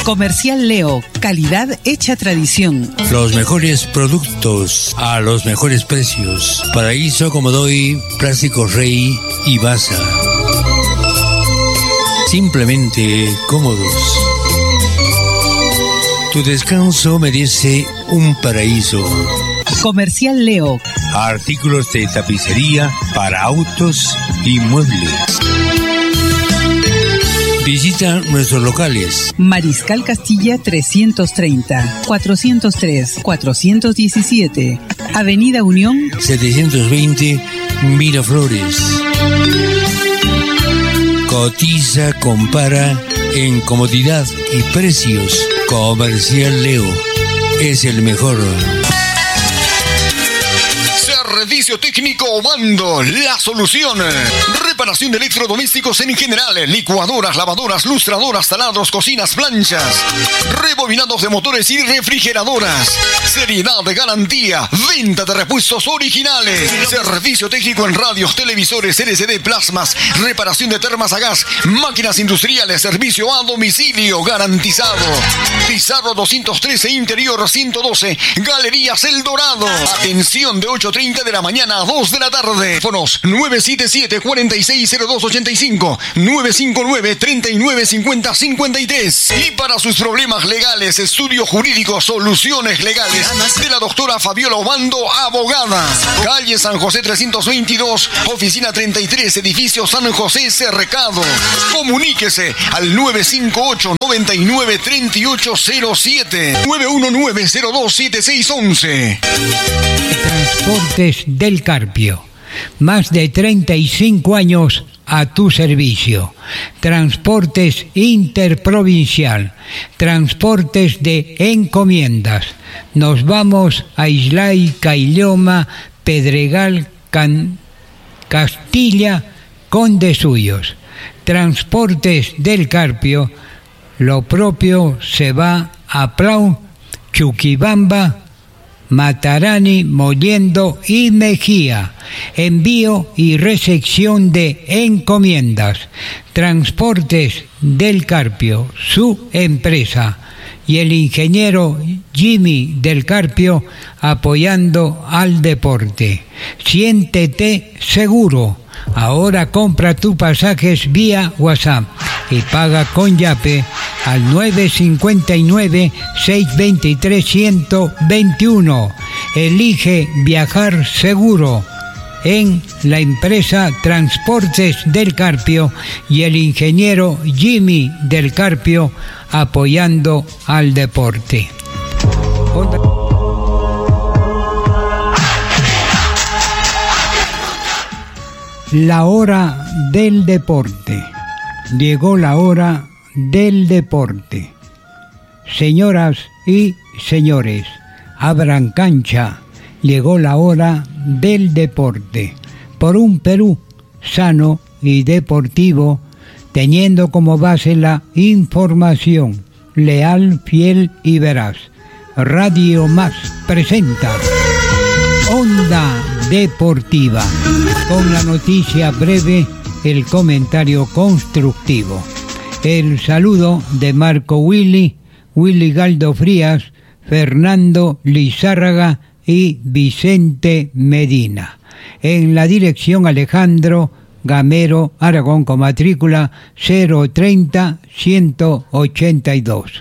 Comercial Leo, calidad hecha tradición. Los mejores productos a los mejores precios. Paraíso Comodoy, Plástico Rey y Basa. Simplemente cómodos. Tu descanso merece un paraíso. Comercial Leo. Artículos de tapicería para autos y muebles. Visita nuestros locales. Mariscal Castilla 330, 403, 417. Avenida Unión 720, Miraflores. Cotiza, compara en comodidad y precios. Comercial Leo es el mejor. Servicio técnico Obando, la solución. Reparación de electrodomésticos en general, licuadoras, lavadoras, lustradoras, taladros, cocinas, planchas, rebobinados de motores y refrigeradoras. Seriedad de garantía, venta de repuestos originales. Servicio técnico en radios, televisores, LCD, plasmas, reparación de termas a gas, máquinas industriales, servicio a domicilio garantizado. Pizarro 213, interior 112, Galerías El Dorado. Atención de 8:30 de la mañana a 2 de la tarde. Teléfonos 977-460285, 959-3950-53. Y para sus problemas legales, estudio jurídico, soluciones legales de la doctora Fabiola Obando, abogada. Calle San José 322, oficina 33, edificio San José Cercado. Comuníquese al 958-993807, 919-027611. Transportes del Carpio. Más de 35 años a tu servicio. Transportes interprovincial. Transportes de encomiendas. Nos vamos a Islay, Cailloma, Pedregal, Castilla, Conde Suyos. Transportes del Carpio. Lo propio se va a Plau, Chuquibamba, Matarani, Mollendo y Mejía. Envío y recepción de encomiendas. Transportes del Carpio, su empresa. Y el ingeniero Jimmy del Carpio apoyando al deporte. Siéntete seguro. Ahora compra tus pasajes vía WhatsApp y paga con Yape al 959-623-121. Elige viajar seguro en la empresa Transportes del Carpio y el ingeniero Jimmy del Carpio apoyando al deporte. La hora del deporte. Llegó la hora del deporte. Señoras y señores, abran cancha. Llegó la hora del deporte. Por un Perú sano y deportivo, teniendo como base la información leal, fiel y veraz. Radio Más presenta Onda Deportiva, con la noticia breve, el comentario constructivo. El saludo de Marco Willy Galdo Frías, Fernando Lizárraga y Vicente Medina. En la dirección Alejandro Gamero Aragón con matrícula 030-182.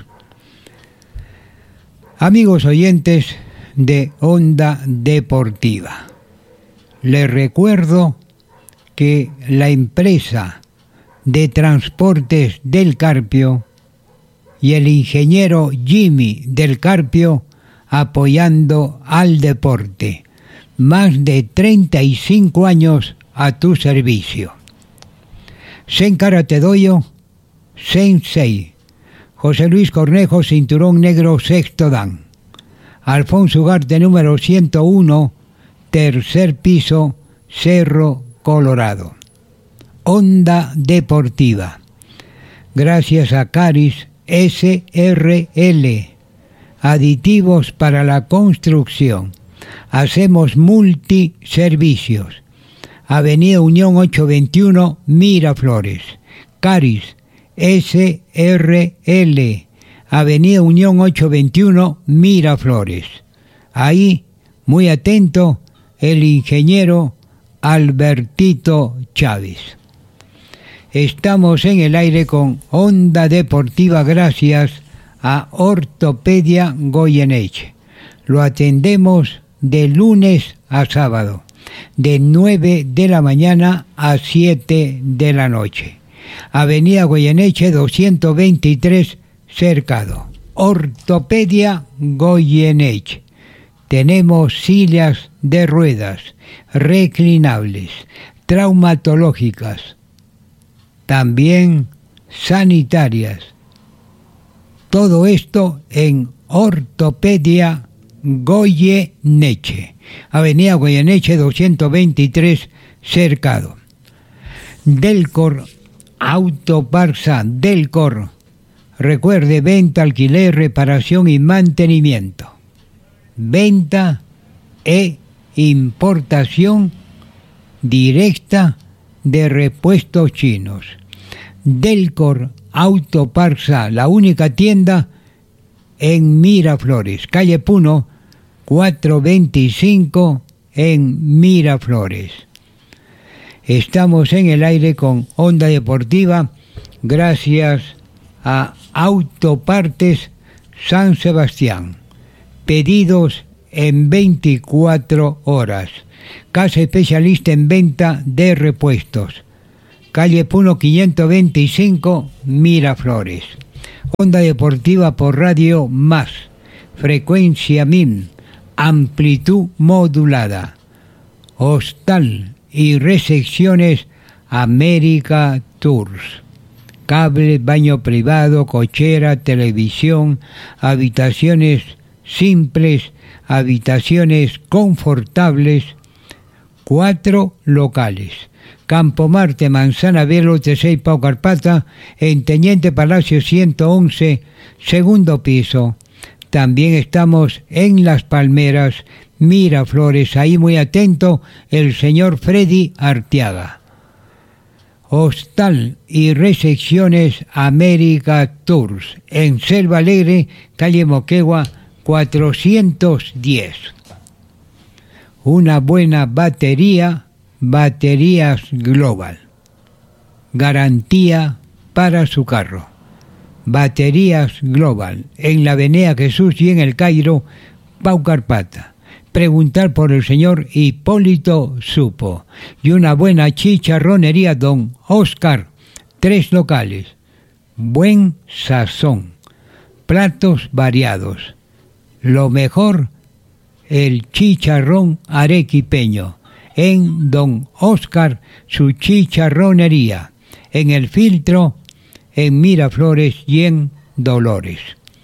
Amigos oyentes de Onda Deportiva, les recuerdo que la empresa de transportes del Carpio y el ingeniero Jimmy del Carpio apoyando al deporte. Más de 35 años a tu servicio. Sen Karate Doyo, Sensei. José Luis Cornejo, cinturón negro, sexto dan. Alfonso Ugarte, número 101, tercer piso, Cerro Colorado. Onda Deportiva. Gracias a Caris SRL. Aditivos para la construcción. Hacemos multiservicios. Avenida Unión 821, Miraflores. Caris SRL. Avenida Unión 821, Miraflores. Ahí, muy atento, el ingeniero Albertito Chávez. Estamos en el aire con Onda Deportiva gracias a Ortopedia Goyeneche. Lo atendemos de lunes a sábado, de 9 de la mañana a 7 de la noche. Avenida Goyeneche 223, Cercado. Ortopedia Goyeneche. Tenemos sillas de ruedas, reclinables, traumatológicas, también sanitarias. Todo esto en Ortopedia Goyeneche. Avenida Goyeneche 223, Cercado. Delcor Autoparsa, Delcor. Recuerde, venta, alquiler, reparación y mantenimiento. Venta e importación directa de repuestos chinos. Delcor Autoparsa, la única tienda en Miraflores, calle Puno 425 en Miraflores. Estamos en el aire con Onda Deportiva gracias a Autopartes San Sebastián. Pedidos en 24 horas. Casa especialista en venta de repuestos. Calle Puno 525, Miraflores. Onda Deportiva por Radio Más. Frecuencia MIM. Amplitud modulada. Hostal y recepciones América Tours. Cable, baño privado, cochera, televisión, habitaciones simples, habitaciones confortables, 4 locales. Campo Marte, Manzana Velo, T6, Pau Carpata, en Teniente Palacio 111, segundo piso. También estamos en Las Palmeras, Miraflores, ahí muy atento el señor Freddy Arteaga. Hostal y recepciones América Tours, en Selva Alegre, calle Moquegua 410. Una buena batería, Baterías Global. Garantía para su carro. Baterías Global, en la Avenida Jesús y en el Cairo, Pau Carpata. Preguntar por el señor Hipólito Supo. Y una buena chicharronería Don Oscar, 3 locales. Buen sazón. Platos variados. Lo mejor, el chicharrón arequipeño. En Don Oscar, su chicharronería. En El Filtro, en Miraflores y en Dolores.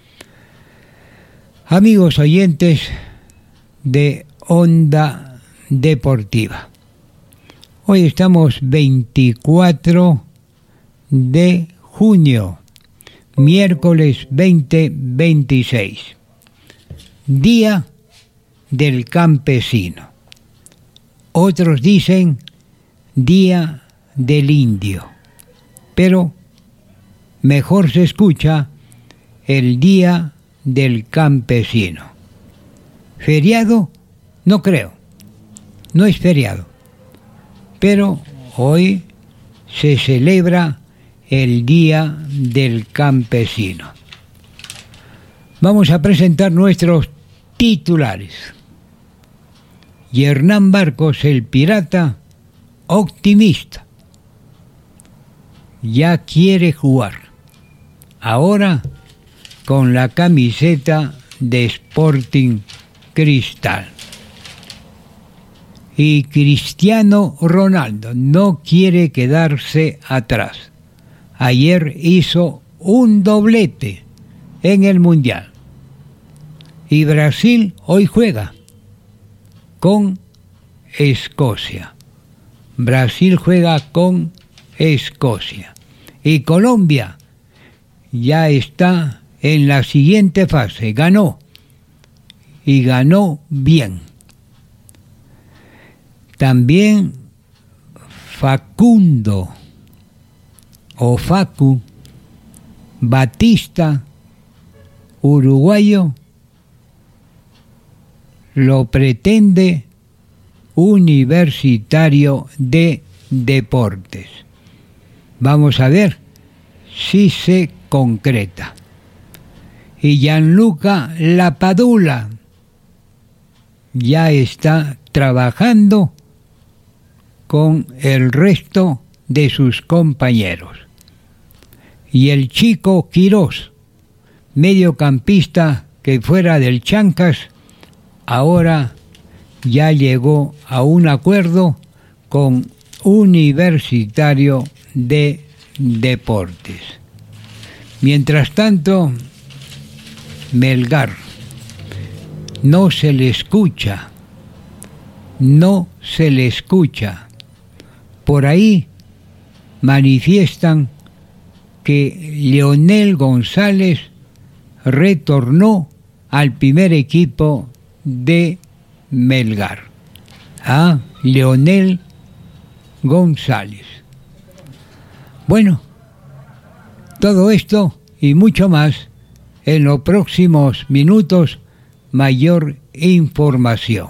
Amigos oyentes de Onda Deportiva. Hoy estamos 24 de junio, miércoles 2026, Día del Campesino. Otros dicen Día del Indio, pero mejor se escucha el Día del Campesino. ¿Feriado? No creo, no es feriado, pero hoy se celebra el Día del Campesino. Vamos a presentar nuestros titulares. Y Hernán Barcos, el pirata, optimista. Ya quiere jugar. Ahora con la camiseta de Sporting Cristal. Y Cristiano Ronaldo no quiere quedarse atrás. Ayer hizo un doblete en el Mundial. Y Brasil hoy juega con Escocia. Brasil juega con Escocia. Y Colombia ya está en la siguiente fase. Ganó. Y ganó bien. También Facundo o Facu Batista uruguayo lo pretende Universitario de Deportes. Vamos a ver si se concreta. Y Gianluca Lapadula ya está trabajando con el resto de sus compañeros. Y el Chico Quirós, mediocampista que fuera del Chancas, ahora ya llegó a un acuerdo con Universitario de Deportes. Mientras tanto, Melgar no se le escucha. Por ahí manifiestan que Leonel González retornó al primer equipo de Melgar. Leonel González. Bueno, todo esto y mucho más en los próximos minutos, mayor información.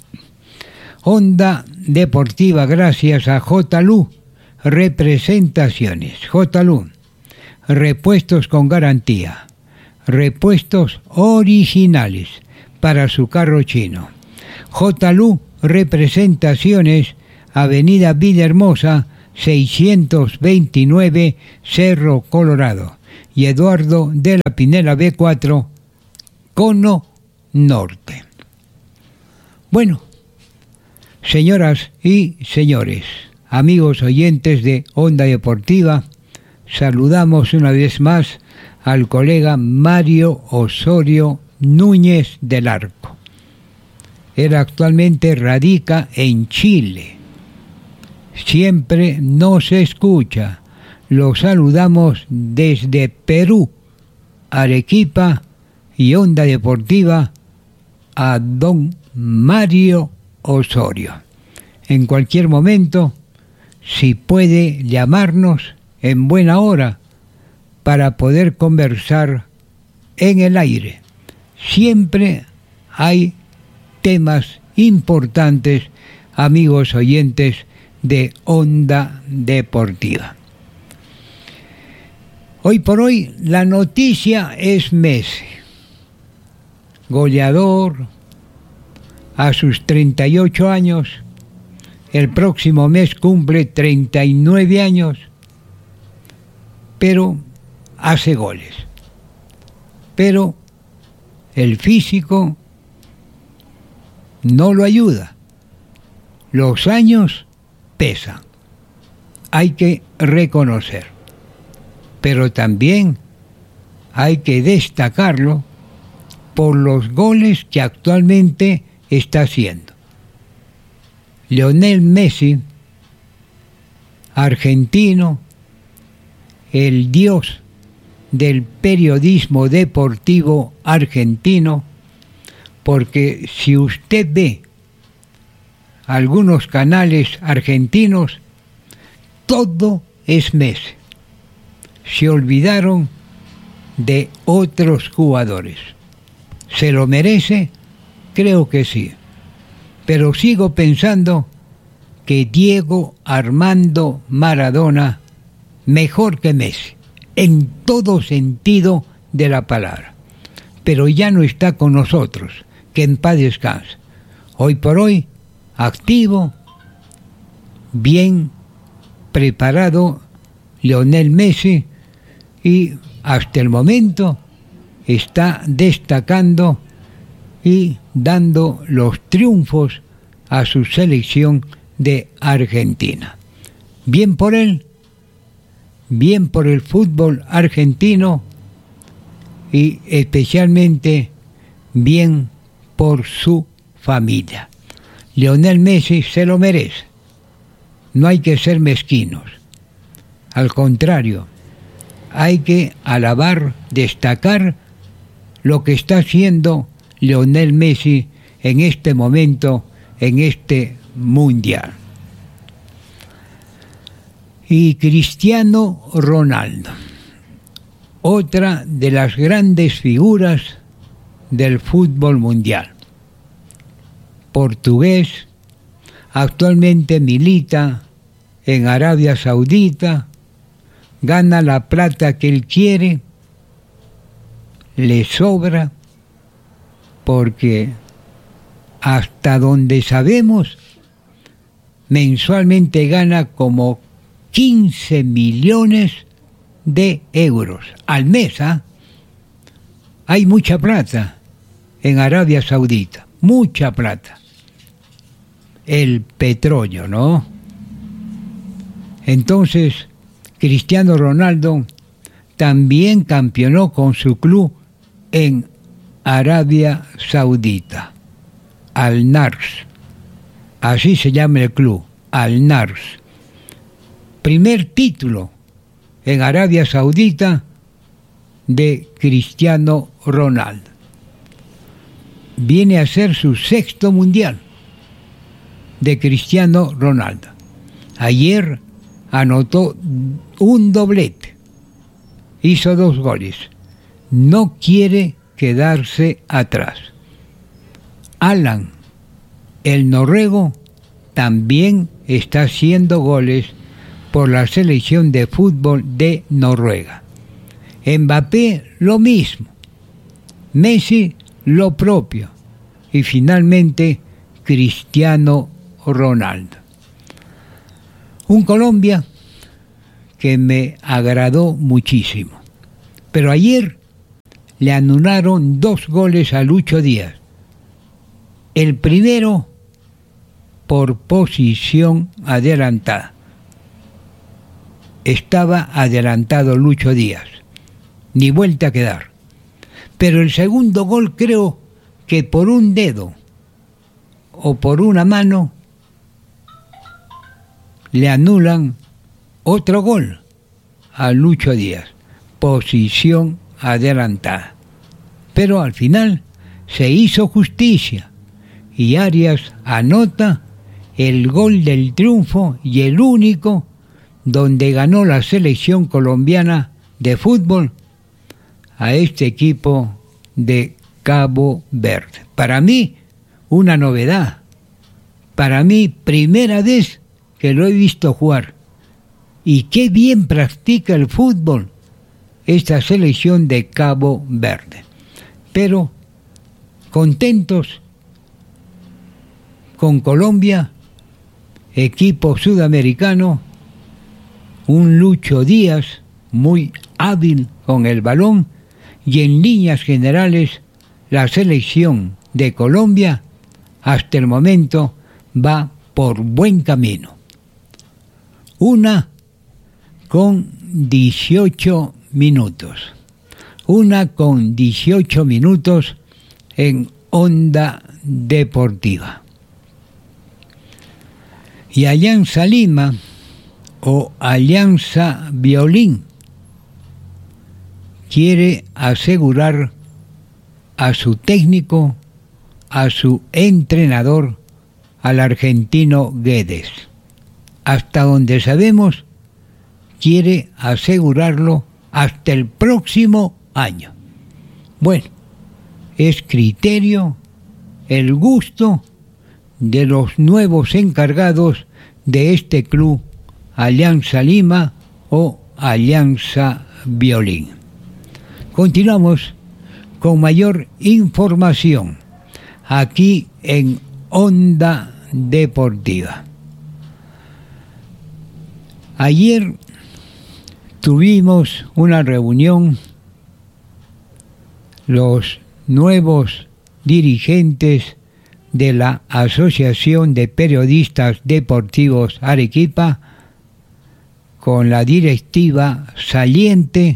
Onda Deportiva gracias a JLU Representaciones. JLU, repuestos con garantía, repuestos originales para su carro chino. JLU Representaciones, Avenida Villahermosa, 629, Cerro Colorado, y Eduardo de la Pinela B4, Cono Norte. Bueno, señoras y señores, amigos oyentes de Onda Deportiva, saludamos una vez más al colega Mario Osorio Núñez del Arco. Él actualmente radica en Chile. Siempre nos escucha. Lo saludamos desde Perú, Arequipa y Onda Deportiva, a don Mario Osorio. En cualquier momento, si puede llamarnos en buena hora para poder conversar en el aire. Siempre hay temas importantes, amigos oyentes de Onda Deportiva. Hoy por hoy la noticia es Messi, goleador a sus 38 años, el próximo mes cumple 39 años, pero hace goles. Pero el físico no lo ayuda. Los años pesan, hay que reconocer. Pero también hay que destacarlo por los goles que actualmente está haciendo. Lionel Messi, argentino, el dios del periodismo deportivo argentino, porque si usted ve algunos canales argentinos, todo es Messi. Se olvidaron de otros jugadores. ¿Se lo merece? Creo que sí. Pero sigo pensando que Diego Armando Maradona mejor que Messi, en todo sentido de la palabra. Pero ya no está con nosotros, que en paz descanse. Hoy por hoy, activo, bien preparado, Lionel Messi, y hasta el momento está destacando y dando los triunfos a su selección de Argentina. Bien por él, bien por el fútbol argentino y especialmente bien por su familia. Lionel Messi se lo merece. No hay que ser mezquinos. Al contrario, hay que alabar, destacar lo que está haciendo Lionel Messi en este momento, en este mundial. Y Cristiano Ronaldo. otra de las grandes figuras del fútbol mundial. Portugués, actualmente milita en Arabia Saudita, gana la plata que él quiere, le sobra, porque hasta donde sabemos, mensualmente gana como 15 millones de euros al mes. Hay mucha plata en Arabia Saudita, mucha plata. El petróleo, ¿no? Entonces, Cristiano Ronaldo también campeonó con su club en Arabia Saudita, Al-Nasr. Así se llama el club, Al-Nasr. Primer título en Arabia Saudita de Cristiano Ronaldo. Viene a ser su 6º mundial de Cristiano Ronaldo. Ayer anotó un doblete, hizo 2 goles. No quiere quedarse atrás. Alan, el noruego, también está haciendo goles por la selección de fútbol de Noruega. Mbappé, lo mismo. Messi, lo propio. Y finalmente, Cristiano Ronaldo. Un Colombia que me agradó muchísimo. Pero ayer le anularon 2 goles a Lucho Díaz. El primero por posición adelantada. Estaba adelantado Lucho Díaz. Ni vuelta a quedar. Pero el segundo gol, creo que por un dedo o por una mano le anulan otro gol a Lucho Díaz. Posición adelantada. Pero al final se hizo justicia y Arias anota el gol del triunfo y el único donde ganó la selección colombiana de fútbol a este equipo de Cabo Verde. Para mí, una novedad. Para mí, primera vez que lo he visto jugar. Y qué bien practica el fútbol esta selección de Cabo Verde. Pero contentos con Colombia, equipo sudamericano, un Lucho Díaz muy hábil con el balón, y en líneas generales la selección de Colombia hasta el momento va por buen camino. Una con 18 minutos. Una con 18 minutos en Onda Deportiva. Y Alianza Lima o Alianza Violín quiere asegurar a su técnico, a su entrenador, al argentino Guedes. Hasta donde sabemos, quiere asegurarlo hasta el próximo año. Bueno, es criterio, el gusto de los nuevos encargados de este club, Alianza Lima o Alianza Violín. Continuamos con mayor información aquí en Onda Deportiva. Ayer tuvimos una reunión, los nuevos dirigentes de la Asociación de Periodistas Deportivos Arequipa con la directiva saliente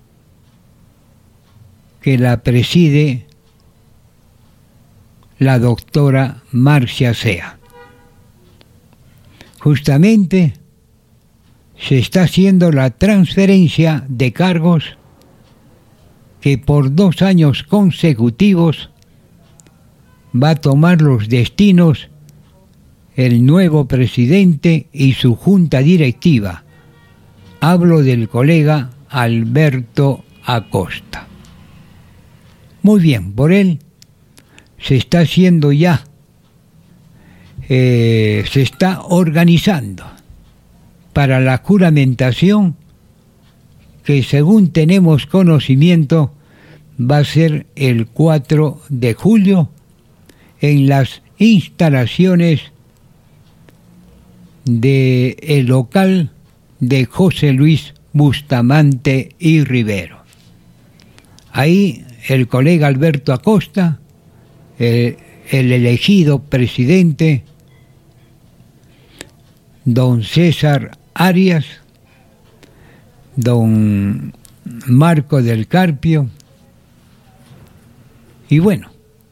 que la preside la doctora Marcia Sea. Justamente se está haciendo la transferencia de cargos que por 2 años consecutivos va a tomar los destinos el nuevo presidente y su junta directiva. Hablo del colega Alberto Acosta. Muy bien, por él se está haciendo ya, se está organizando para la juramentación que, según tenemos conocimiento, va a ser el 4 de julio en las instalaciones del local de José Luis Bustamante y Rivero. Ahí el colega Alberto Acosta, el elegido presidente, don César Arias, don Marco del Carpio, y bueno,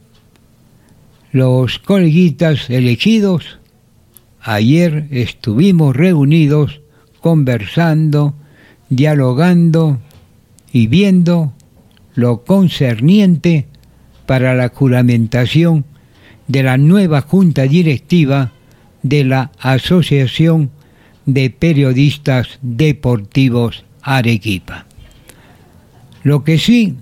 los coleguitas elegidos. Ayer estuvimos reunidos, conversando, dialogando y viendo lo concerniente para la juramentación de la nueva junta directiva de la Asociación de Periodistas Deportivos Arequipa. Lo que sí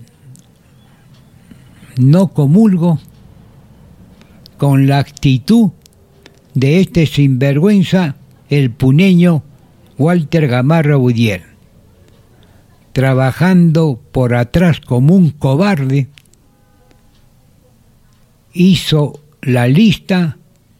no comulgo con la actitud de este sinvergüenza, el puneño Walter Gamarra Udiel, trabajando por atrás como un cobarde, hizo la lista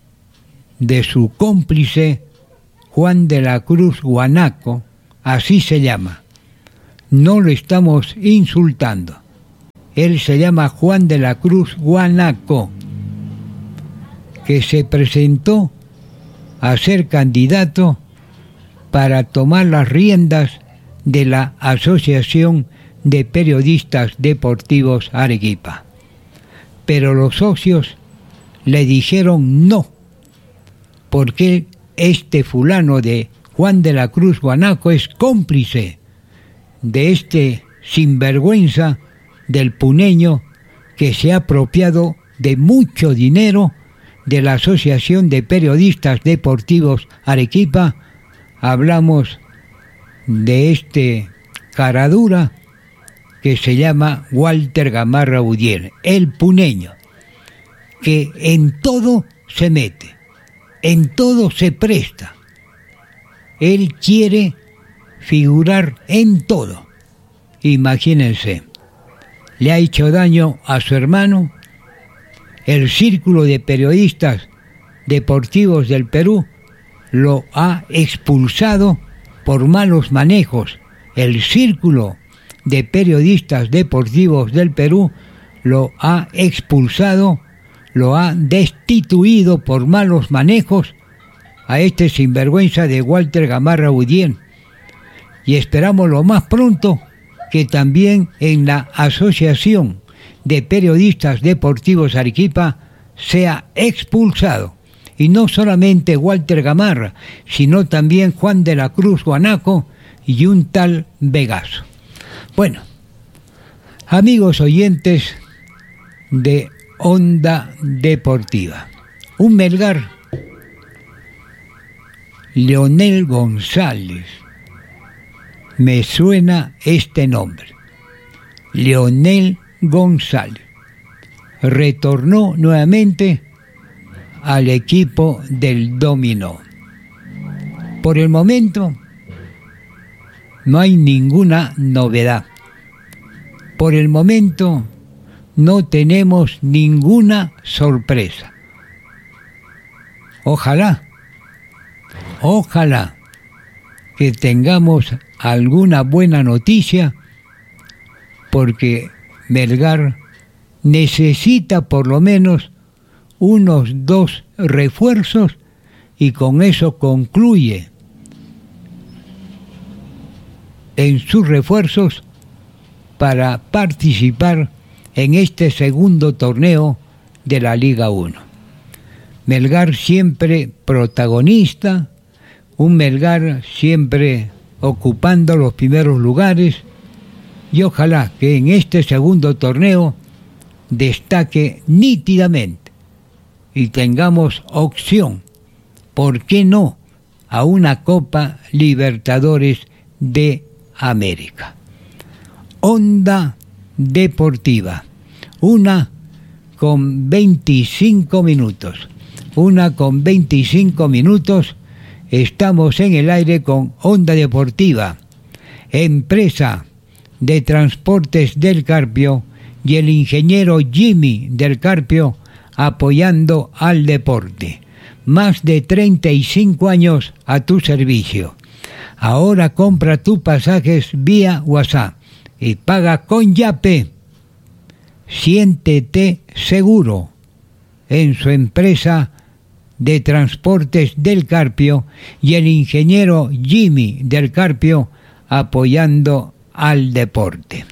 de su cómplice Juan de la Cruz Guanaco, así se llama. No lo estamos insultando. Él se llama Juan de la Cruz Guanaco, que se presentó a ser candidato para tomar las riendas de la Asociación de Periodistas Deportivos Arequipa. Pero los socios le dijeron no, porque este fulano de Juan de la Cruz Guanaco es cómplice de este sinvergüenza del puneño que se ha apropiado de mucho dinero de la Asociación de Periodistas Deportivos Arequipa. Hablamos de este caradura que se llama Walter Gamarra Udiel, el puneño, que en todo se mete, en todo se presta. Él quiere figurar en todo. Imagínense, le ha hecho daño a su hermano. El Círculo de Periodistas Deportivos del Perú lo ha expulsado por malos manejos. El Círculo de Periodistas Deportivos del Perú lo ha expulsado, lo ha destituido por malos manejos a este sinvergüenza de Walter Gamarra Udiel. Y esperamos lo más pronto que también en la Asociación de Periodistas Deportivos Arequipa sea expulsado. Y no solamente Walter Gamarra, sino también Juan de la Cruz Guanaco y un tal Vegaso. Bueno, amigos oyentes de Onda Deportiva, un Melgar, Leonel González, me suena este nombre, Leonel González, retornó nuevamente al equipo del Dominó. Por el momento no hay ninguna novedad. Por el momento no tenemos ninguna sorpresa. Ojalá que tengamos alguna buena noticia, porque Melgar necesita por lo menos unos 2 refuerzos y con eso concluye en sus refuerzos para participar en este segundo torneo de la Liga 1. Melgar siempre protagonista, un Melgar siempre ocupando los primeros lugares, y ojalá que en este segundo torneo destaque nítidamente y tengamos opción, ¿por qué no?, a una Copa Libertadores de América. Onda Deportiva. 1:25 minutos. 1:25 minutos. Estamos en el aire con Onda Deportiva, empresa de transportes del Carpio, y el ingeniero Jimmy del Carpio apoyando al deporte. Más de 35 años a tu servicio. Ahora compra tus pasajes vía WhatsApp y paga con Yape. Siéntete seguro en su empresa de transportes del Carpio y el ingeniero Jimmy del Carpio apoyando al deporte.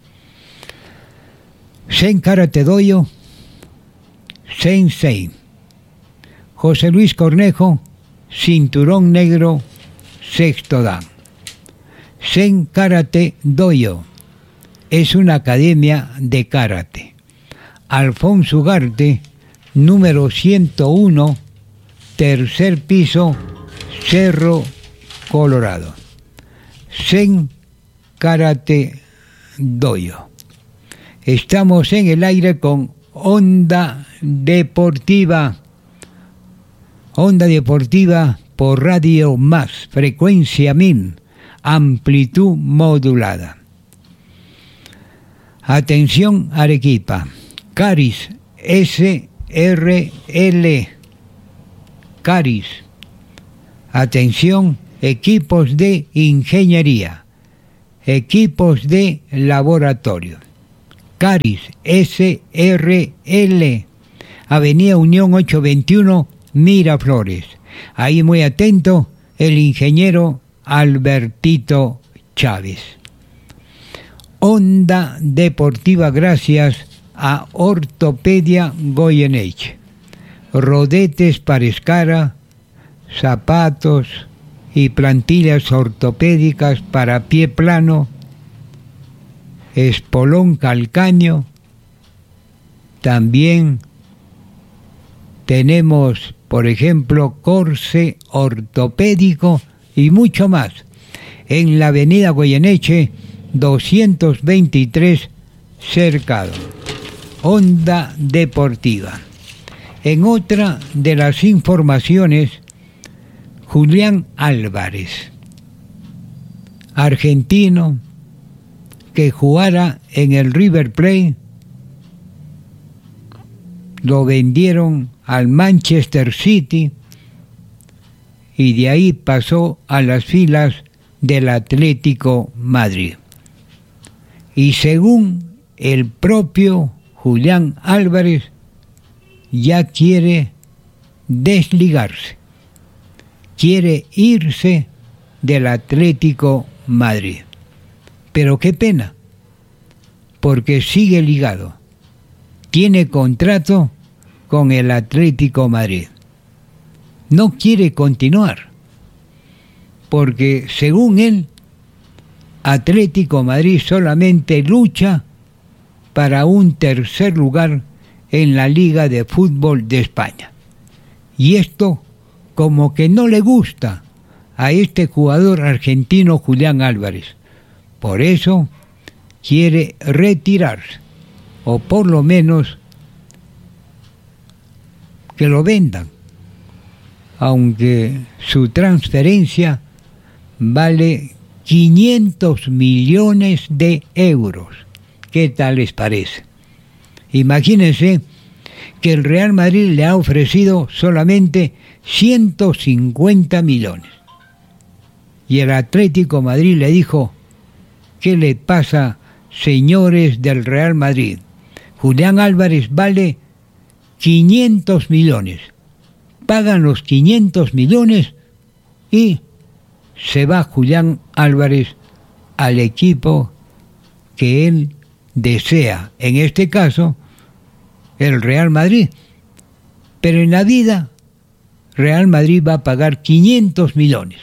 Sen Karate Dojo, Sensei José Luis Cornejo, cinturón negro, sexto dan. Sen Karate Dojo es una academia de karate. Alfonso Ugarte, número 101, tercer piso, Cerro Colorado. Sen Karate Dojo. Estamos en el aire con Onda Deportiva. Onda Deportiva por Radio Más, frecuencia 1000, amplitud modulada. Atención Arequipa, Caris SRL, Caris. Atención, equipos de ingeniería, equipos de laboratorio. Caris SRL, Avenida Unión 821, Miraflores. Ahí muy atento el ingeniero Albertito Chávez. Onda Deportiva gracias a Ortopedia Goyeneche. Rodetes para escara, zapatos y plantillas ortopédicas para pie plano, espolón calcáneo. También tenemos, por ejemplo, corse ortopédico y mucho más. En la avenida Goyeneche 223, Cercado. Onda Deportiva. En otra de las informaciones, Julián Álvarez, argentino que jugara en el River Plate, lo vendieron al Manchester City y de ahí pasó a las filas del Atlético Madrid. Y según el propio Julián Álvarez, ya quiere desligarse, quiere irse del Atlético Madrid. Pero qué pena, porque sigue ligado, tiene contrato con el Atlético Madrid. No quiere continuar, porque según él, Atlético Madrid solamente lucha para un tercer lugar en la Liga de Fútbol de España. Y esto como que no le gusta a este jugador argentino Julián Álvarez. Por eso quiere retirarse, o por lo menos que lo vendan, aunque su transferencia vale 500 millones de euros. ¿Qué tal les parece? Imagínense que el Real Madrid le ha ofrecido solamente 150 millones. Y el Atlético Madrid le dijo: ¿qué le pasa, señores del Real Madrid? Julián Álvarez vale 500 millones. Pagan los 500 millones y se va Julián Álvarez al equipo que él desea, en este caso, el Real Madrid. Pero en la vida, Real Madrid va a pagar 500 millones.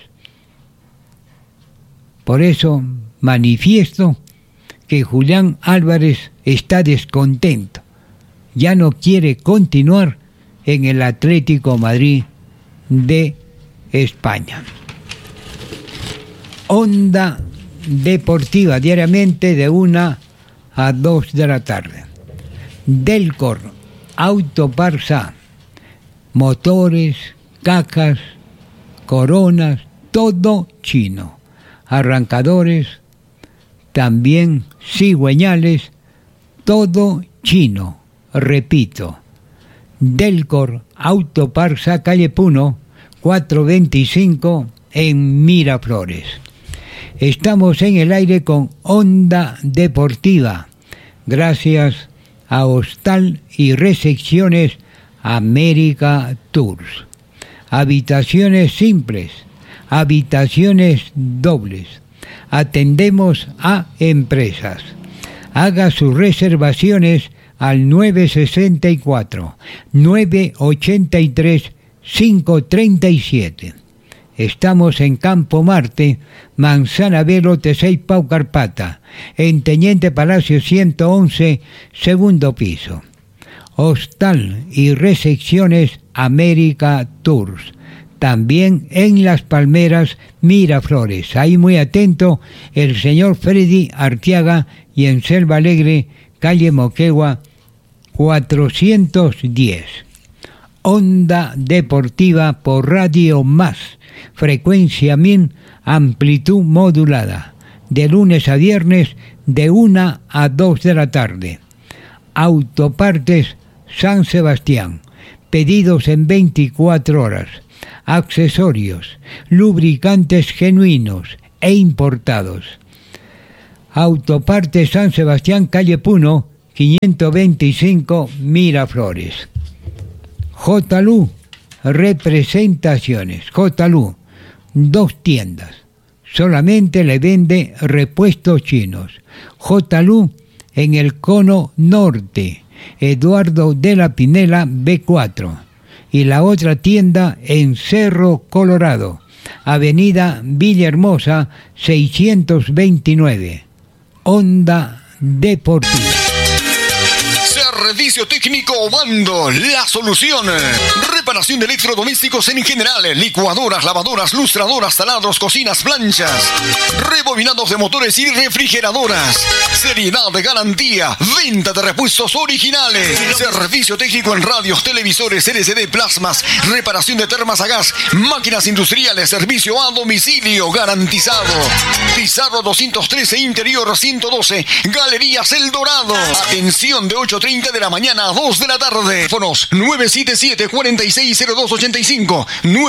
Por eso manifiesto que Julián Álvarez está descontento. Ya no quiere continuar en el Atlético Madrid de España. Onda deportiva diariamente de 1 a 2 de la tarde. Delcor Autoparsa, motores, cajas, coronas, todo chino. Arrancadores, también cigüeñales, todo chino. Repito, Delcor Autoparsa, calle Puno, 425 en Miraflores. Estamos en el aire con Onda Deportiva, gracias a Hostal y Recepciones América Tours. Habitaciones simples, habitaciones dobles. Atendemos a empresas. Haga sus reservaciones al 963-983-537. Estamos en Campo Marte, Manzana B, Lote 6, Pau Carpata, en Teniente Palacio 111, segundo piso. Hostal y Recepciones América Tours, también en Las Palmeras, Miraflores. Ahí muy atento el señor Freddy Arteaga, y en Selva Alegre, calle Moquegua, 410. Onda Deportiva por Radio Más, frecuencia 1000, amplitud modulada, de lunes a viernes de 1 a 2 de la tarde. Autopartes San Sebastián, pedidos en 24 horas. Accesorios, lubricantes genuinos e importados. Autopartes San Sebastián, calle Puno, 525, Miraflores. JLU Representaciones. JLU, 2 tiendas. Solamente le vende repuestos chinos. JLU en el Cono Norte, Eduardo de la Pinela, B4. Y la otra tienda en Cerro Colorado, Avenida Villahermosa, 629. Onda Deportiva. Servicio técnico Obando, la solución. Reparación de electrodomésticos en general, licuadoras, lavadoras, lustradoras, taladros, cocinas, planchas, rebobinados de motores y refrigeradoras. Seriedad de garantía, venta de repuestos originales. Servicio técnico en radios, televisores, LCD, plasmas, reparación de termas a gas, máquinas industriales, servicio a domicilio garantizado. Pizarro 213, interior 112, Galerías El Dorado. Atención de 8:30 de la mañana a 2 de la tarde. Teléfonos 977-460285,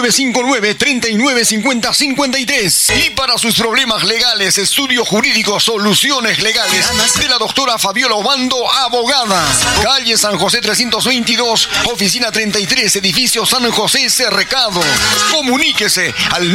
959-3950-53. Y para sus problemas legales, estudio jurídico, soluciones legales de la doctora Fabiola Obando, abogada. Calle San José 322, oficina 33, edificio San José, Cerrecado. Comuníquese al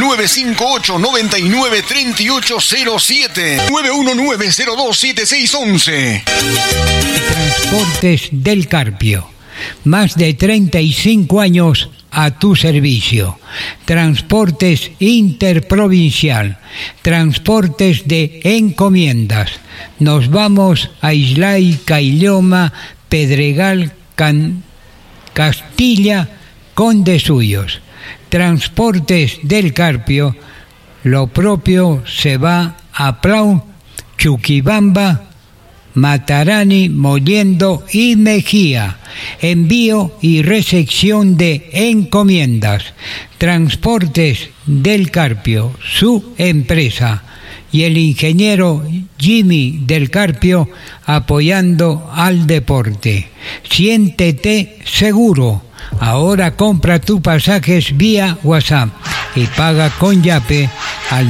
958-993807, 919-027611. Transportes del Carpio, más de 35 años a tu servicio. Transportes interprovincial, transportes de encomiendas. Nos vamos a Islay, Cailloma, Pedregal, Castilla, Condesuyos. Transportes del Carpio, lo propio se va a Plau, Chuquibamba, Matarani, Mollendo y Mejía. Envío y recepción de encomiendas. Transportes del Carpio, su empresa. Y el ingeniero Jimmy del Carpio apoyando al deporte. Siéntete seguro. Ahora compra tus pasajes vía WhatsApp y paga con Yape al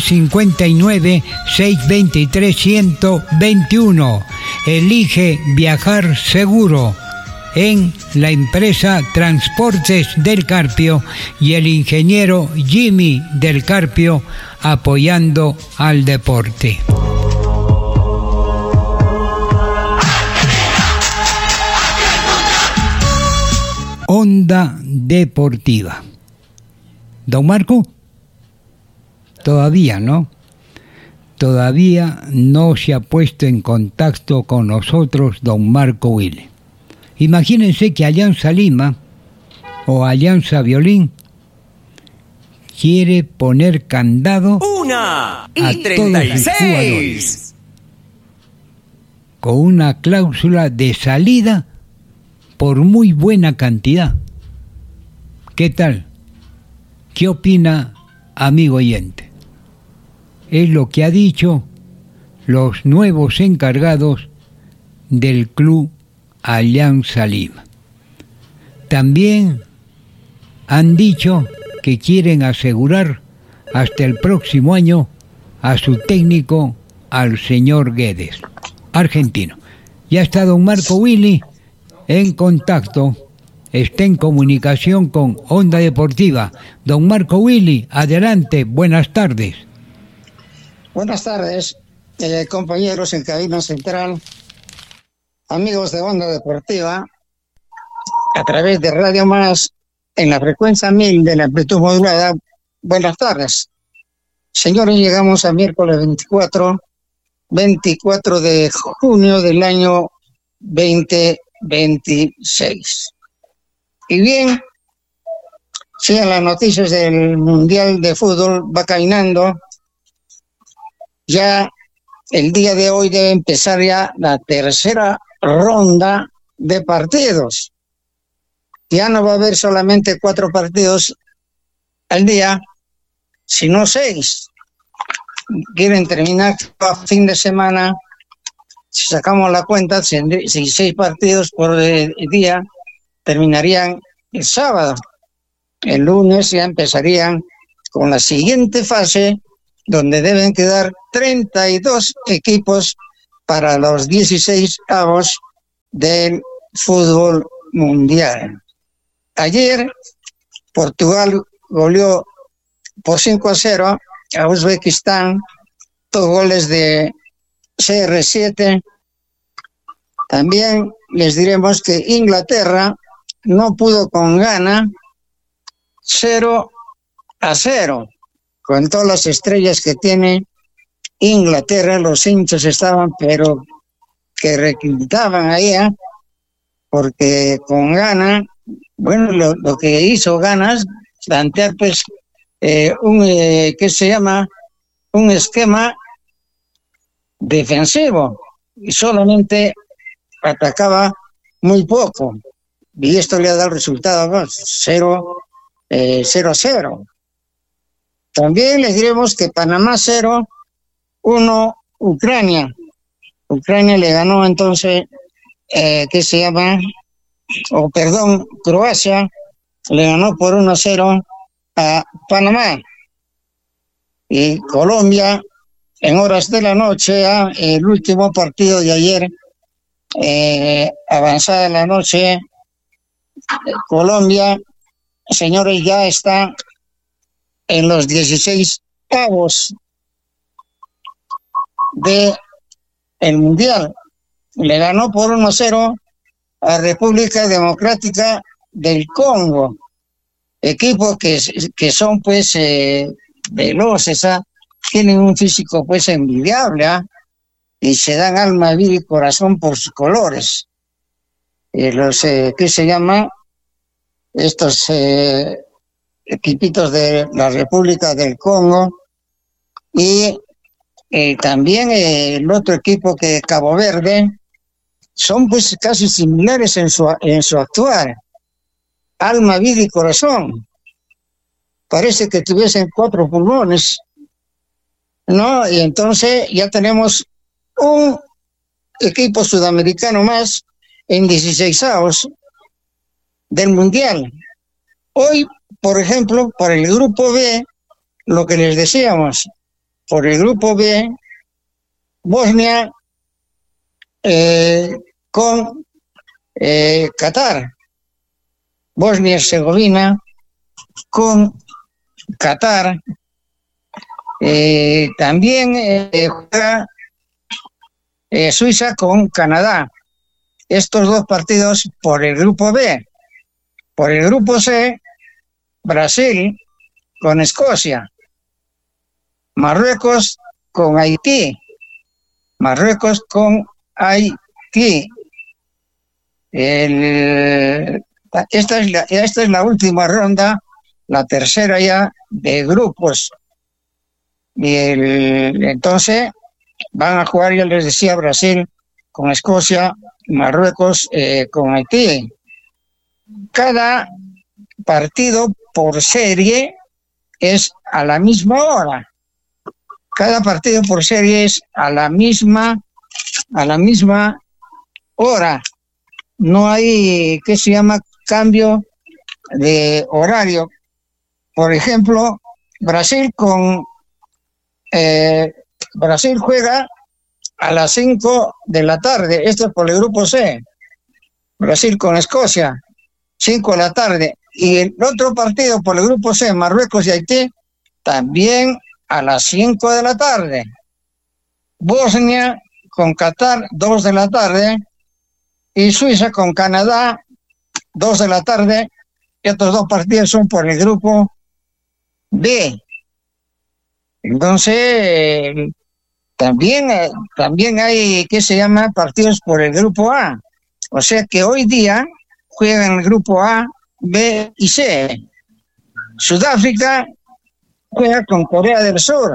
959-623-121. Elige viajar seguro en la empresa Transportes del Carpio y el ingeniero Jimmy del Carpio apoyando al deporte. Onda Deportiva. Don Marco, todavía no se ha puesto en contacto con nosotros don Marco Willy. Imagínense que Alianza Lima o Alianza Violín quiere poner candado China y a todos sus 36. jugadores, con una cláusula de salida por muy buena cantidad. ¿Qué tal? ¿Qué opina, amigo oyente? Es lo que ha dicho los nuevos encargados del club Alianza Lima. También han dicho que quieren asegurar hasta el próximo año a su técnico, al señor Guedes, argentino. Ya está don Marco Willy en contacto, está en comunicación con Onda Deportiva. Don Marco Willy, adelante, buenas tardes. Buenas tardes, compañeros en cabina central, amigos de Onda Deportiva, a través de Radio Más, en la frecuencia 1000 de la amplitud modulada. Buenas tardes. Señores, llegamos a miércoles 24 de junio del año 2026. Y bien, sigan las noticias del Mundial de Fútbol, va caminando. Ya el día de hoy debe empezar ya la tercera ronda de partidos. Ya no va a haber solamente 4 partidos al día, sino 6. Quieren terminar a fin de semana. Si sacamos la cuenta, si 6 partidos por día, terminarían el sábado. El lunes ya empezarían con la siguiente fase, donde deben quedar 32 equipos para los 16avos del fútbol mundial. Ayer, Portugal goleó por 5-0 a Uzbekistán, 2 goles de CR7. También les diremos que Inglaterra no pudo con Ghana, 0-0. Con todas las estrellas que tiene Inglaterra, los hinchas estaban, pero que requintaban ahí, porque con Ghana, bueno, lo que hizo Ghana es plantear pues ¿qué se llama? Un esquema defensivo, y solamente atacaba muy poco, y esto le ha dado el resultado 0-0. También les diremos que Panamá 0-1 Ucrania. Ucrania le ganó entonces, Croacia le ganó por 1-0 a Panamá. Y Colombia, en horas de la noche, el último partido de ayer, avanzada la noche, Colombia, señores, ya está en los 16avos de el Mundial. Le ganó por 1-0 a República Democrática del Congo. Equipos que son pues veloces, tienen un físico pues envidiable, y se dan alma, vida y corazón por sus colores. ¿Qué se llama? Estos equipitos de la República del Congo, y también el otro equipo que Cabo Verde, son pues casi similares en su actuar, alma, vida y corazón. Parece que tuviesen 4 pulmones, ¿no? Y entonces ya tenemos un equipo sudamericano más en 16avos del Mundial. Hoy, por ejemplo, por el grupo B, lo que les decíamos, por el grupo B, Bosnia con Qatar, Bosnia y Herzegovina con Qatar, también juega Suiza con Canadá. Estos 2 partidos por el grupo B. Por el grupo C, Brasil con Escocia, Marruecos con Haití, Esta es la última ronda, la tercera ya de grupos. Y entonces van a jugar, ya les decía, Brasil con Escocia, Marruecos con Haití. Cada partido por serie es a la misma hora. Cada partido por serie es a la misma hora. No hay, ¿qué se llama?, cambio de horario. Por ejemplo, Brasil juega a las 5 de la tarde. Esto es por el grupo C. Brasil con Escocia, 5 de la tarde. Y el otro partido por el grupo C, Marruecos y Haití, también a las 5 de la tarde. Bosnia con Qatar, 2 de la tarde. Y Suiza con Canadá, 2 de la tarde. Y estos dos partidos son por el grupo B. Entonces, también hay, ¿qué se llama?, partidos por el grupo A. O sea que hoy día juegan el grupo A, B y C. Sudáfrica juega con Corea del Sur.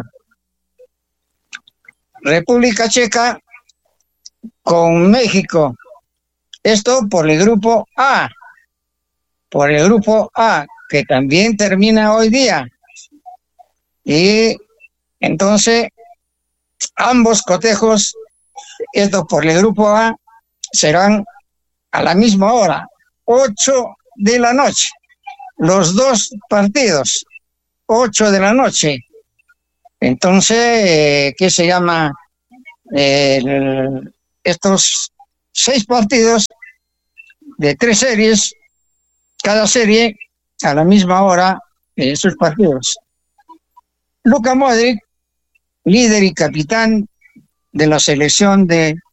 República Checa con México. Esto por el grupo A. Por el grupo A, que también termina hoy día. Y entonces, ambos cotejos, estos por el grupo A, serán a la misma hora, 8 de la noche. Los dos partidos, 8 de la noche. Entonces, ¿qué se llama? Estos 6 partidos de 3 series, cada serie a la misma hora, sus partidos. Luka Modric, líder y capitán de la selección de